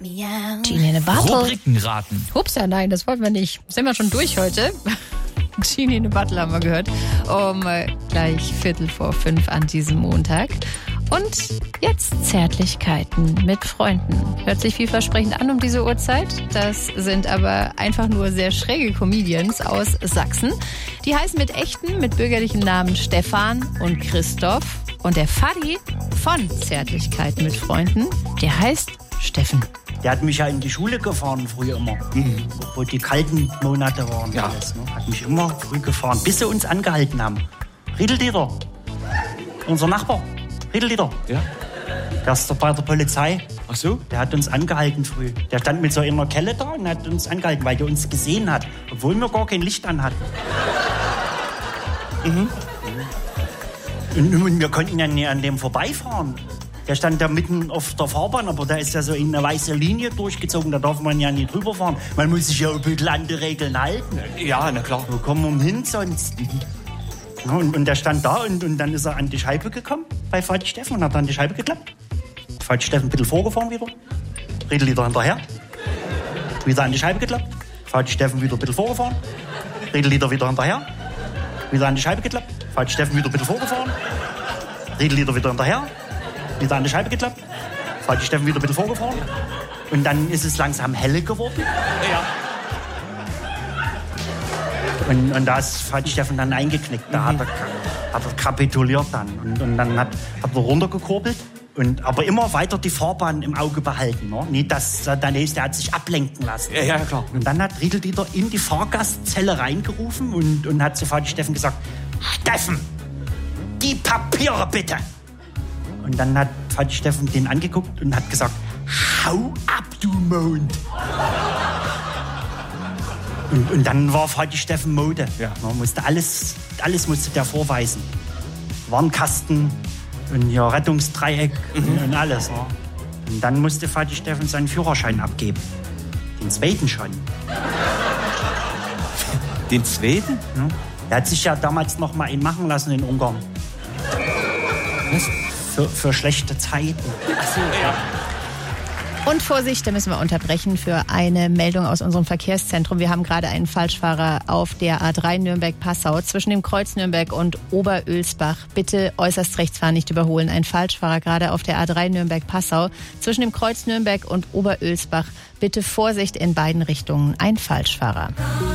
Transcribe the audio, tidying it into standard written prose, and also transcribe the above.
Genie Bartel. Rubrikenraten. Hupsa, nein, das wollten wir nicht. Sind wir schon durch heute? Genie Bartel haben wir gehört. Gleich 4:45 an diesem Montag. Und jetzt Zärtlichkeiten mit Freunden. Hört sich vielversprechend an um diese Uhrzeit. Das sind aber einfach nur sehr schräge Comedians aus Sachsen. Die heißen mit bürgerlichen Namen Stefan und Christoph. Und der Fadi von Zärtlichkeiten mit Freunden, der heißt Steffen. Der hat mich ja in die Schule gefahren früher immer, wo die kalten Monate waren. Ja. Alles, ne? Hat mich immer früh gefahren, bis sie uns angehalten haben. Riedeldieter, unser Nachbar, Riedeldieter. Ja. Der ist bei der Polizei. Ach so? Der hat uns angehalten früh. Der stand mit so einer Kelle da und hat uns angehalten, weil der uns gesehen hat, obwohl wir gar kein Licht an hatten. Und wir konnten ja nicht an dem vorbeifahren. Der stand da mitten auf der Fahrbahn, aber da ist ja so in eine weiße Linie durchgezogen, da darf man ja nicht drüber fahren. Man muss sich ja ein bisschen an die Regeln halten. Ja, na klar. Wo kommen wir hin sonst? Ja, und der stand da und dann ist er an die Scheibe gekommen bei Vati Steffen und hat dann die Scheibe geklappt. Vati Steffen ein bisschen vorgefahren wieder, Riedeldieter hinterher, wieder an die Scheibe geklappt. Vati Steffen wieder ein bisschen vorgefahren, Riedeldieter wieder hinterher, wieder an die Scheibe geklappt. Vati Steffen wieder ein bisschen vorgefahren, Riedeldieter wieder hinterher, wieder an die Scheibe geklappt. Vati Steffen wieder ein bisschen vorgefahren. Und dann ist es langsam helle geworden. Ja. Und da ist Vati Steffen dann eingeknickt. Da hat er kapituliert dann. Und dann hat er runtergekurbelt. Aber immer weiter die Fahrbahn im Auge behalten. Ne? Nicht, dass der Nächste hat sich ablenken lassen. Ja, klar. Und dann hat Riedeldieter in die Fahrgastzelle reingerufen und hat zu Vati Steffen gesagt: Steffen, die Papiere bitte! Und dann hat Vati Steffen den angeguckt und hat gesagt: Hau ab, du Mond! Und dann war Vati Steffen Mode. Ja. Man musste alles musste der vorweisen. Warnkasten und ja, Rettungsdreieck und alles. Ne? Und dann musste Vati Steffen seinen Führerschein abgeben. Den zweiten schon. Den zweiten? Ja. Er hat sich ja damals noch mal einen machen lassen in Ungarn. Was? Für schlechte Zeiten. Ach so, ja. Und Vorsicht, da müssen wir unterbrechen für eine Meldung aus unserem Verkehrszentrum. Wir haben gerade einen Falschfahrer auf der A3 Nürnberg-Passau zwischen dem Kreuz Nürnberg und Oberölsbach. Bitte äußerst rechts fahren, nicht überholen. Ein Falschfahrer gerade auf der A3 Nürnberg-Passau zwischen dem Kreuz Nürnberg und Oberölsbach. Bitte Vorsicht in beiden Richtungen. Ein Falschfahrer.